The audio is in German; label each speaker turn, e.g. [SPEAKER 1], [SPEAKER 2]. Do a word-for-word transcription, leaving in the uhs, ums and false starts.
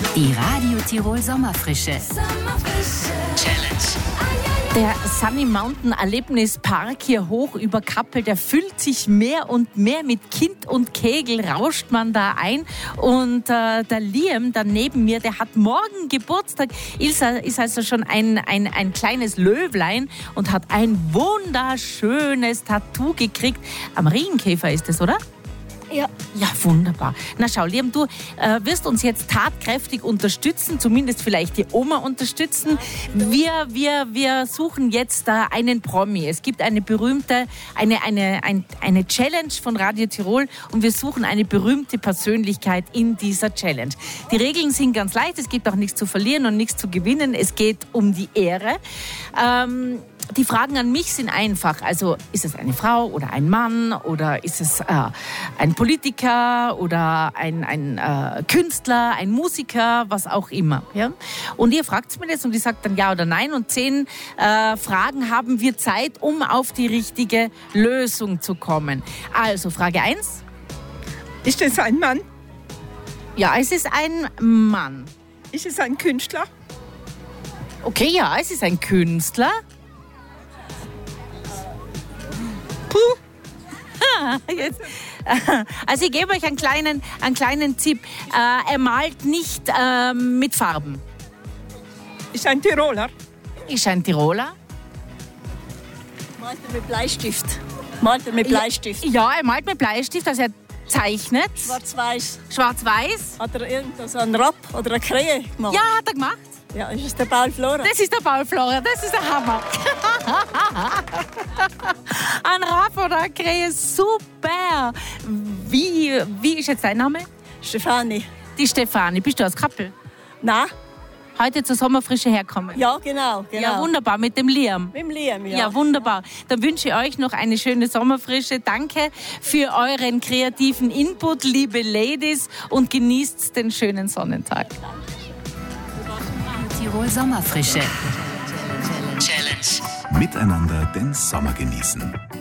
[SPEAKER 1] Die Radio Tirol Sommerfrische. Sommerfrische Challenge.
[SPEAKER 2] Der Sunny Mountain Erlebnispark hier hoch über Kappel, der füllt sich mehr und mehr mit Kind und Kegel, rauscht man da ein. Und äh, der Liam da neben mir, der hat morgen Geburtstag. Ilsa ist also schon ein, ein, ein kleines Löwlein und hat ein wunderschönes Tattoo gekriegt. Am Marienkäfer ist es, oder?
[SPEAKER 3] Ja.
[SPEAKER 2] Ja, wunderbar. Na schau, Liam, du äh, wirst uns jetzt tatkräftig unterstützen, zumindest vielleicht die Oma unterstützen. Wir, wir, wir suchen jetzt äh, einen Promi. Es gibt eine berühmte, eine, eine, ein, eine Challenge von Radio Tirol und wir suchen eine berühmte Persönlichkeit in dieser Challenge. Die Regeln sind ganz leicht, es gibt auch nichts zu verlieren und nichts zu gewinnen. Es geht um die Ehre. Ähm, Die Fragen an mich sind einfach. Also ist es eine Frau oder ein Mann oder ist es äh, ein Politiker oder ein, ein äh, Künstler, ein Musiker, was auch immer. Ja? Und ihr fragt mir das und ich sage dann ja oder nein. Und zehn äh, Fragen haben wir Zeit, um auf die richtige Lösung zu kommen. Also Frage eins.
[SPEAKER 4] Ist es ein Mann?
[SPEAKER 2] Ja, es ist ein Mann.
[SPEAKER 4] Ist es ein Künstler?
[SPEAKER 2] Okay, ja, es ist ein Künstler. Jetzt, also ich gebe euch einen kleinen, einen kleinen Tipp. Äh, er malt nicht äh, mit Farben.
[SPEAKER 4] Ist ein Tiroler?
[SPEAKER 2] Ist ein Tiroler.
[SPEAKER 3] Malt er mit Bleistift? Malt er mit Bleistift?
[SPEAKER 2] Ja, er malt mit Bleistift, also er zeichnet.
[SPEAKER 3] Schwarz-Weiß.
[SPEAKER 2] Schwarz-Weiß.
[SPEAKER 3] Hat er irgend so einen Rapp oder eine Krähe gemacht?
[SPEAKER 2] Ja, hat er gemacht.
[SPEAKER 3] Ja, ist es der Paul Flora?
[SPEAKER 2] Das ist der Paul Flora, das ist der Hammer. Ein Raff oder eine Krähe, super. Wie, wie ist jetzt dein Name?
[SPEAKER 3] Stefanie.
[SPEAKER 2] Die Stefanie. Bist du aus Kappel?
[SPEAKER 3] Nein?
[SPEAKER 2] Heute zur Sommerfrische herkommen?
[SPEAKER 3] Ja, genau, genau.
[SPEAKER 2] Ja, wunderbar, mit dem Liam.
[SPEAKER 3] Mit dem Liam, ja.
[SPEAKER 2] Ja, wunderbar. Dann wünsche ich euch noch eine schöne Sommerfrische. Danke für euren kreativen Input, liebe Ladies, und genießt den schönen Sonnentag.
[SPEAKER 1] Tirol Sommerfrische Challenge.
[SPEAKER 5] Miteinander den Sommer genießen.